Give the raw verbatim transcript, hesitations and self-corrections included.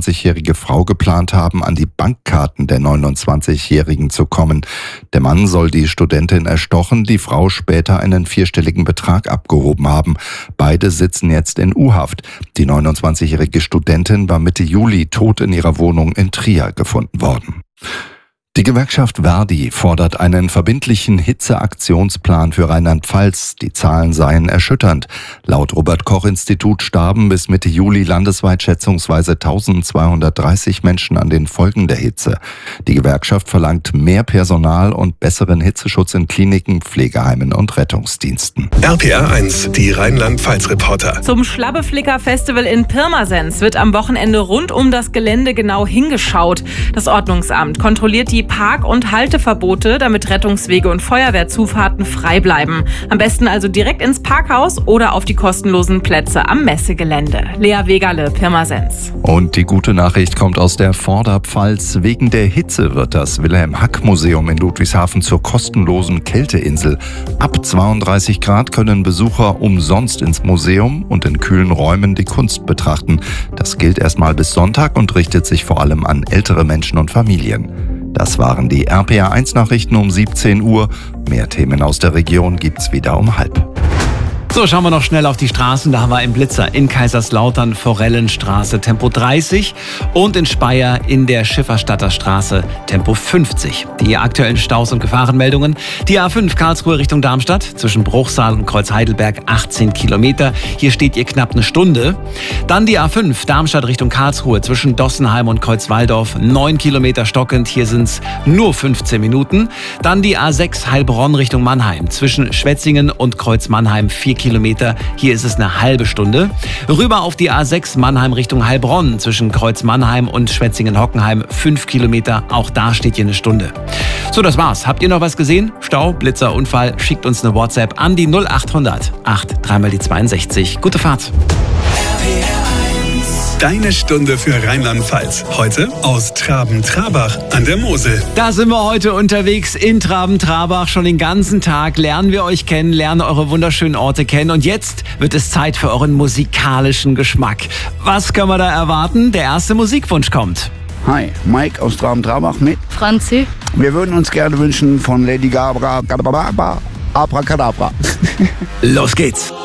neunundzwanzigjährige Frau geplant haben, an die Bankkarten der neunundzwanzigjährigen zu kommen. Der Mann soll die Studentin erstochen, die Frau später einen vierstelligen Betrag abgehoben haben. Beide sitzen jetzt in U-Haft. Die neunundzwanzigjährige Studentin war Mitte Juli tot in ihrer Wohnung in Trier gefunden worden. Die Gewerkschaft Verdi fordert einen verbindlichen Hitzeaktionsplan für Rheinland-Pfalz. Die Zahlen seien erschütternd. Laut Robert-Koch-Institut starben bis Mitte Juli landesweit schätzungsweise eintausendzweihundertdreißig Menschen an den Folgen der Hitze. Die Gewerkschaft verlangt mehr Personal und besseren Hitzeschutz in Kliniken, Pflegeheimen und Rettungsdiensten. R P R eins, die Rheinland-Pfalz-Reporter. Zum Schlabbeflicker-Festival in Pirmasens wird am Wochenende rund um das Gelände genau hingeschaut. Das Ordnungsamt kontrolliert die Park- und Halteverbote, damit Rettungswege und Feuerwehrzufahrten frei bleiben. Am besten also direkt ins Parkhaus oder auf die kostenlosen Plätze am Messegelände. Lea Wegerle, Pirmasens. Und die gute Nachricht kommt aus der Vorderpfalz. Wegen der Hitze wird das Wilhelm-Hack-Museum in Ludwigshafen zur kostenlosen Kälteinsel. Ab zweiunddreißig Grad können Besucher umsonst ins Museum und in kühlen Räumen die Kunst betrachten. Das gilt erstmal bis Sonntag und richtet sich vor allem an ältere Menschen und Familien. Das waren die R P R eins Nachrichten um siebzehn Uhr. Mehr Themen aus der Region gibt's wieder um halb. So, schauen wir noch schnell auf die Straßen. Da haben wir einen Blitzer in Kaiserslautern, Forellenstraße, Tempo dreißig und in Speyer in der Schifferstadter Straße, Tempo fünfzig. Die aktuellen Staus und Gefahrenmeldungen. Die A fünf Karlsruhe Richtung Darmstadt, zwischen Bruchsal und Kreuz-Heidelberg, achtzehn Kilometer. Hier steht ihr knapp eine Stunde. Dann die A fünf Darmstadt Richtung Karlsruhe, zwischen Dossenheim und Kreuzwaldorf, neun Kilometer stockend. Hier sind es nur fünfzehn Minuten. Dann die A sechs Heilbronn Richtung Mannheim, zwischen Schwetzingen und Kreuz-Mannheim, vier Kilometer. Hier ist es eine halbe Stunde. Rüber auf die A sechs Mannheim Richtung Heilbronn, zwischen Kreuz-Mannheim und Schwetzingen-Hockenheim, fünf Kilometer. Auch da steht hier eine Stunde. So, das war's. Habt ihr noch was gesehen? Stau, Blitzer, Unfall? Schickt uns eine WhatsApp an die null achthundert acht drei mal die zweiundsechzig. Gute Fahrt. Deine Stunde für Rheinland-Pfalz. Heute aus Traben-Trabach an der Mosel. Da sind wir heute unterwegs in Traben-Trabach. Schon den ganzen Tag lernen wir euch kennen, lernen eure wunderschönen Orte kennen. Und jetzt wird es Zeit für euren musikalischen Geschmack. Was können wir da erwarten? Der erste Musikwunsch kommt. Hi, Mike aus Traben-Trabach mit Franzi. Wir würden uns gerne wünschen von Lady Gaga, Abracadabra. Los geht's.